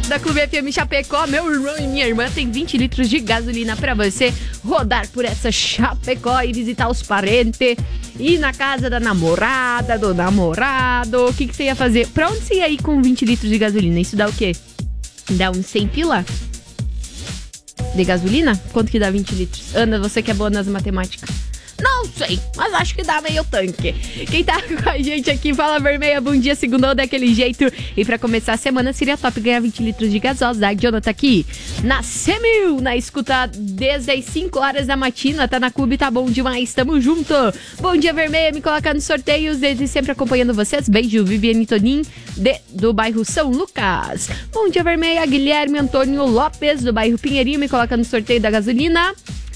da Clube FM Chapecó. Meu irmão e minha irmã tem 20 litros de gasolina pra você rodar por essa Chapecó e visitar os parentes. Ir na casa da namorada, do namorado. O que você ia fazer? Pra onde você ia ir com 20 litros de gasolina? Isso dá o quê? Dá uns 100 pila? De gasolina? Quanto que dá 20 litros? Ana, você que é boa nas matemáticas. Não sei, mas acho que dá meio tanque. Quem tá com a gente aqui, Fala Vermelha, bom dia, segundou daquele jeito. E pra começar a semana seria top ganhar 20 litros de gasosa. A Jonathan aqui na Semil, na escuta desde as 5 horas da matina. Tá na clube, tá bom demais, tamo junto. Bom dia, Vermelha, me coloca nos sorteios, desde sempre acompanhando vocês. Beijo, Viviane Tonin, do bairro São Lucas. Bom dia, Vermelha, Guilherme Antônio Lopes, do bairro Pinheirinho, me coloca no sorteio da gasolina.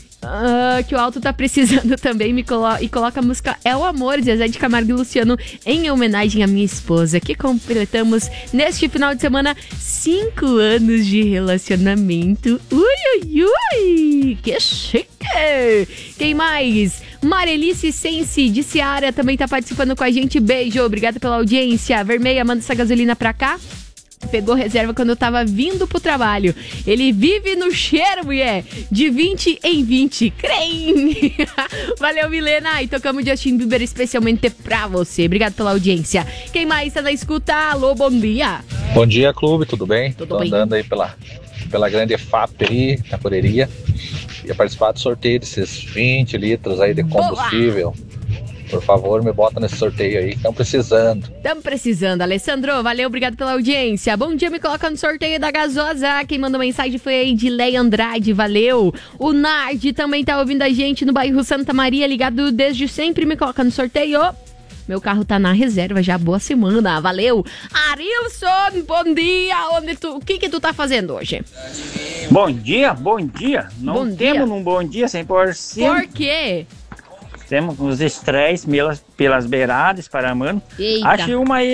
Que o Alto tá precisando também, e coloca a música É o Amor, de Zezé de Camargo e Luciano, em homenagem à minha esposa, que completamos neste final de semana 5 anos de relacionamento. Ui, ui, ui, que chique! Quem mais? Marelice Sense de Seara também tá participando com a gente. Beijo, obrigada pela audiência. Vermelha, manda essa gasolina pra cá. Pegou reserva quando eu tava vindo pro trabalho. Ele vive no cheiro, mulher. De 20 em 20. Crem! Valeu, Milena. E tocamos Justin Bieber especialmente pra você. Obrigado pela audiência. Quem mais tá na escuta? Alô, bom dia. Bom dia, clube. Tudo bem? Tudo Tô bem. andando aí pela grande FAP aí, na correria. Ia participar do sorteio desses 20 litros aí de combustível. Boa! Por favor, me bota nesse sorteio aí, estão precisando. Estamos precisando, Alessandro. Valeu, obrigado pela audiência. Bom dia, me coloca no sorteio da gasosa. Quem mandou mensagem foi a Edileia Andrade, valeu. O Nard também tá ouvindo a gente no bairro Santa Maria, ligado desde sempre, me coloca no sorteio. Meu carro tá na reserva já, boa semana, valeu. Arilson, bom dia. O que tu tá fazendo hoje? Bom dia, bom dia. Não Bom temos dia. um bom dia 100%. Por quê? Temos uns estresses pelas beiradas para mano. Eita. Ache uma aí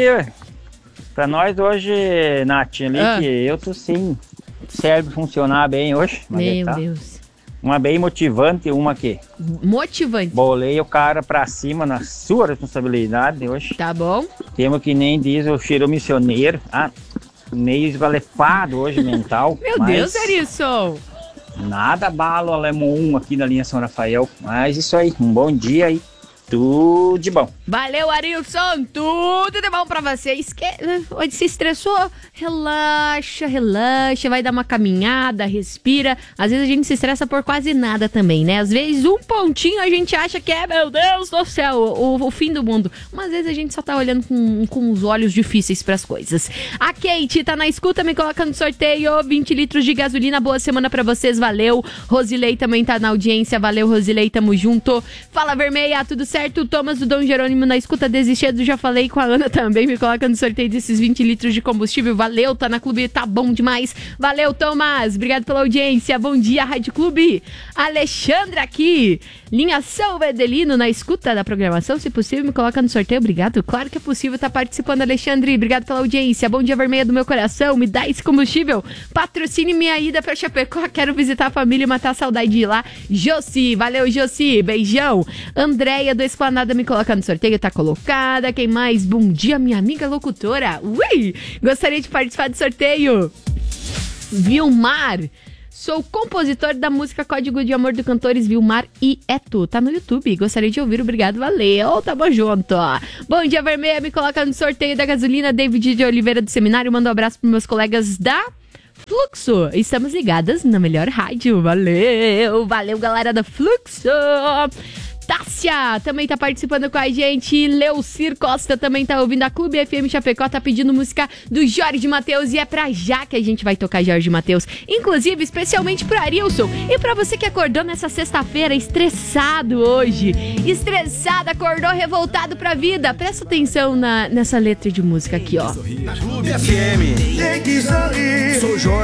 pra nós hoje, Nath, ali que eu tô sem cérebro funcionar bem hoje. Meu tá. Deus. Uma bem motivante, uma aqui. Motivante. Bolei o cara pra cima na sua responsabilidade hoje. Tá bom. Temos que nem diz o cheiro missioneiro. Meio esvalefado hoje mental. Meu Deus, Arilson. Nada balo alemão aqui na linha São Rafael. Mas isso aí, um bom dia e tudo de bom. Valeu, Arilson. Tudo de bom pra vocês. Hoje se estressou? Relaxa, relaxa. Vai dar uma caminhada, respira. Às vezes a gente se estressa por quase nada também, né? Às vezes um pontinho a gente acha que é, meu Deus do céu, o fim do mundo. Mas às vezes a gente só tá olhando com os olhos difíceis pras coisas. A Kate tá na escuta, me coloca no sorteio. 20 litros de gasolina. Boa semana pra vocês, valeu. Rosilei também tá na audiência. Valeu, Rosilei, tamo junto. Fala Vermelha, tudo certo? Thomas do Dom Jerônimo na escuta, desistido, já falei com a Ana também, me coloca no sorteio desses 20 litros de combustível, valeu, tá na clube, tá bom demais, valeu, Thomas, obrigado pela audiência, bom dia, Rádio Clube. Alexandra aqui, linha São Vedelino na escuta da programação, se possível me coloca no sorteio, obrigado, claro que é possível, tá participando, Alexandre, obrigado pela audiência, bom dia, Vermelha do meu coração, me dá esse combustível, patrocine minha ida pra Chapecó, quero visitar a família e matar a saudade de ir lá. Josi, valeu, Josi, beijão. Andréia do Esplanada me coloca no sorteio, tá colocada. Quem mais? Bom dia, minha amiga locutora. Ui! Gostaria de participar do sorteio. Vilmar. Sou compositor da música Código de Amor do Cantores Vilmar e É Tu. Tá no YouTube. Gostaria de ouvir. Obrigado, valeu. Tamo junto. Bom dia, Vermelha. Me coloca no sorteio da gasolina. David de Oliveira do Seminário. Manda um abraço pros meus colegas da Fluxo. Estamos ligadas na melhor rádio. Valeu. Valeu, galera da Fluxo. Tássia também tá participando com a gente. Leucir Costa também tá ouvindo a Clube FM Chapecó, tá pedindo música do Jorge Mateus e é pra já que a gente vai tocar Jorge Mateus, inclusive especialmente pro Arilson e pra você que acordou nessa sexta-feira estressado hoje, estressado, acordou revoltado pra vida, presta atenção nessa letra de música aqui, ó. Clube FM, tem que sorrir. Sou Jorge.